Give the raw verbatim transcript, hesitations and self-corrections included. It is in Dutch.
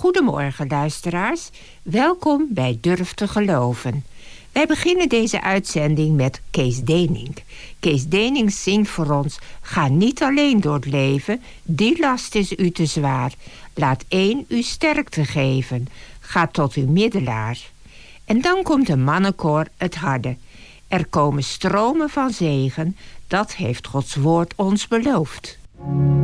Goedemorgen luisteraars, welkom bij Durf te Geloven. Wij beginnen deze uitzending met Kees Denink. Kees Denink zingt voor ons: ga niet alleen door het leven, die last is u te zwaar. Laat één u sterkte geven, ga tot uw middelaar. En dan komt een mannenkoor het harde. Er komen stromen van zegen, dat heeft Gods woord ons beloofd.